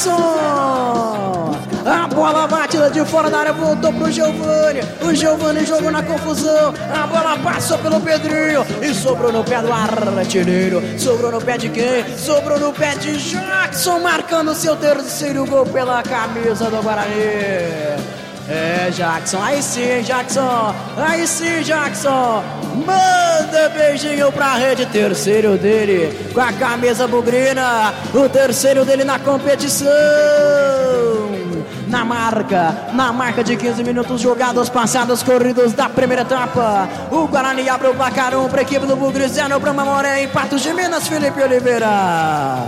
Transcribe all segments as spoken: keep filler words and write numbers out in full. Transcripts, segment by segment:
Jackson! A bola batida de fora da área, voltou pro Giovani. O Giovani jogou na confusão. A bola passou pelo Pedrinho e sobrou no pé do artilheiro. Sobrou no pé de quem? Sobrou no pé de Jackson, marcando seu terceiro gol pela camisa do Guarani. É, Jackson, aí sim, Jackson, aí sim, Jackson, manda beijinho pra rede, terceiro dele, com a camisa bugrina, o terceiro dele na competição, na marca, na marca de quinze minutos jogados, passados, corridos da primeira etapa, o Guarani abre o placar um pra equipe do Bugre, zero pra Mamoré, em Patos de Minas, Felipe Oliveira.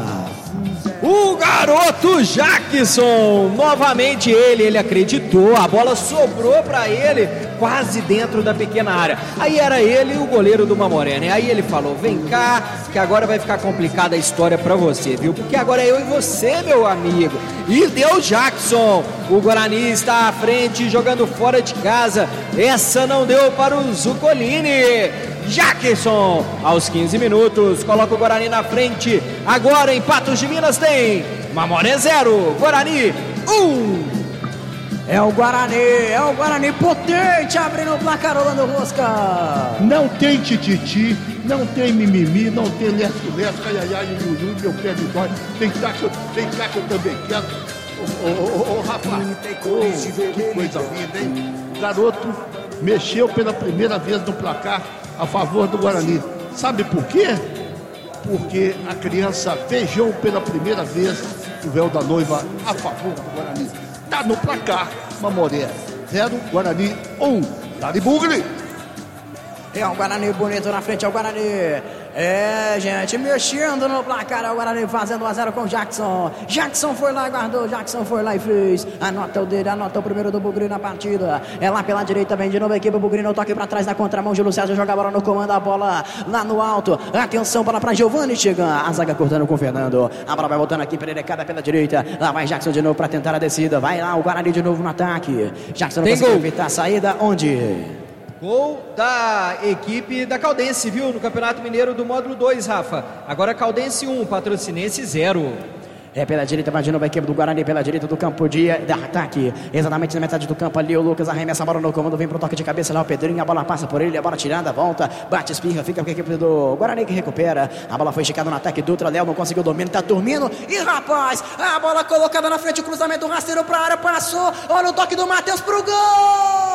O garoto Jackson, novamente ele, ele acreditou, a bola sobrou para ele, quase dentro da pequena área. Aí era ele e o goleiro do Mamoré, né? Aí ele falou, vem cá, que agora vai ficar complicada a história para você, viu? Porque agora é eu e você, meu amigo. E deu Jackson, o Guarani está à frente, jogando fora de casa. Essa não deu para o Zuccolini. Jackson, aos quinze minutos, coloca o Guarani na frente. Agora em Patos de Minas tem Mamoré zero, Guarani um. É o Guarani, é o Guarani potente, abrindo o placar, Orlando Rosca. Não tem tititi, não tem mimimi, não tem lesco-lesco, ai, ai, ai, iu, meu pé me dói. Vem cá que eu, vem cá que eu também quero. Ô, ô, ô, ô, rapaz, ô, que coisa linda, hein? Garoto mexeu pela primeira vez no placar a favor do Guarani. Sabe por quê? Porque a criança beijou pela primeira vez o véu da noiva a favor do Guarani. Tá no placar, Mamoré zero, Guarani um. Dali Bugre. É o Guarani bonito na frente, é o Guarani. É, gente, mexendo no placar, é o Guarani fazendo um a zero com o Jackson. Jackson foi lá e guardou, Jackson foi lá e fez. Anota o dele, anota o primeiro do Bugre na partida. É lá pela direita, vem de novo a equipe, o Bugre no toque pra trás da contramão. Júlio César joga a bola no comando, a bola lá no alto. Atenção, bola pra Giovani, chega a zaga cortando com o Fernando. A bola vai voltando aqui, pererecada pela direita. Lá vai Jackson de novo pra tentar a descida. Vai lá o Guarani de novo no ataque. Jackson não conseguiu evitar a saída, onde? Gol da equipe da Caldense, viu? No Campeonato Mineiro do módulo dois, Rafa. Agora Caldense um, Patrocinense zero. É pela direita, vai de novo a equipe do Guarani, pela direita do campo de ataque. Exatamente na metade do campo ali, o Lucas arremessa a bola no comando, vem pro toque de cabeça lá o Pedrinho, a bola passa por ele, a bola tirada, volta, bate, espirra, fica com a equipe do Guarani que recupera. A bola foi esticada no ataque, Dutra, Léo não conseguiu domínio, tá dormindo. E rapaz, a bola colocada na frente, o cruzamento rasteiro pra área, passou. Olha o toque do Matheus pro gol!